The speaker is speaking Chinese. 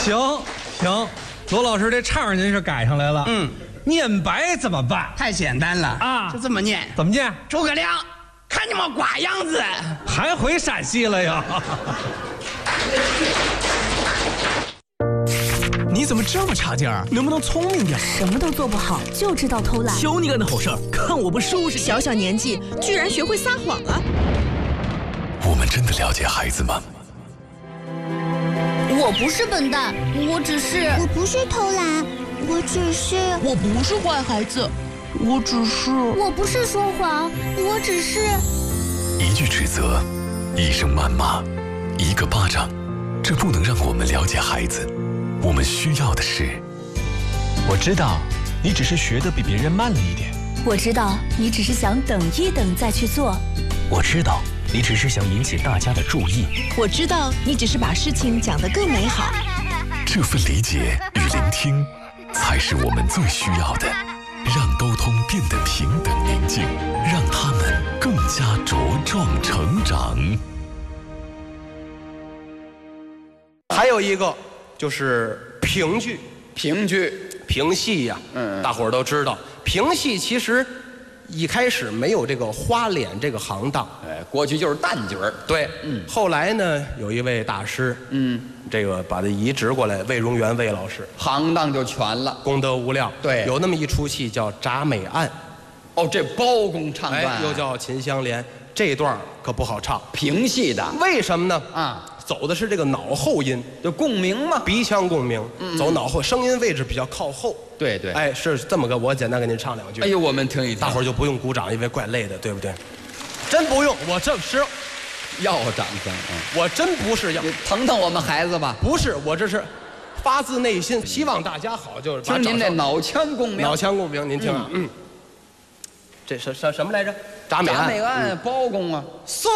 行，罗老师这唱您是改上来了。念白怎么办？ 太简单了啊，就这么念。 怎么念？ 诸葛亮，看你们寡样子， 还回陕西了呀？ 你怎么这么差劲儿？能不能聪明点？ 什么都做不好，就知道偷懒。 求你干的好事儿，看我不收拾你！ 小小年纪居然学会撒谎了。 我们真的了解孩子吗？ 我不是笨蛋，我不是偷懒，我不是坏孩子， 我不是说谎，我只是。 一句指责，一声谩骂，一个巴掌，这不能让我们了解孩子。我们需要的是， 我知道，你只是学得比别人慢了一点。 我知道，你只是想等一等再去做。 我知道，你只是想引起大家的注意。 我知道，你只是把事情讲得更美好。 这份理解与聆听，才是我们最需要的。让沟通变得平等宁静，让他们更加茁壮成长。 还有一个就是评剧，评戏呀，大伙儿都知道，评戏其实一开始没有这个花脸这个行当， 过去就是旦角儿。 对，后来呢，有一位大师，这个把它移植过来，魏荣元魏老师， 行当就全了， 功德无量。 对， 有那么一出戏叫《铡美案》， 哦，这包公唱段， 又叫《秦香莲》，这段可不好唱， 评戏的。 为什么呢？ 啊， 走的是这个脑后音， 就共鸣嘛， 鼻腔共鸣，走脑后，声音位置比较靠后。 对， 哎，是这么个，我简单给您唱两句。 哎呦，我们听一听， 大伙儿就不用鼓掌，因为怪累的，对不对？真不用，我这是要掌声， 我真不是要， 你疼疼我们孩子吧？ 不是，我这是发自内心，希望大家好，就是听您这脑腔共鸣， 脑腔共鸣，您听啊，这是什么来着？铡美案， 包公啊。